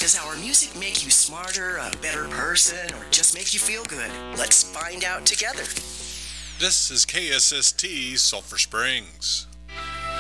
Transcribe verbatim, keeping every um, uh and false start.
Does our music make you smarter, a better person, or just make you feel good? Let's find out together. This is K S S T Sulphur Springs.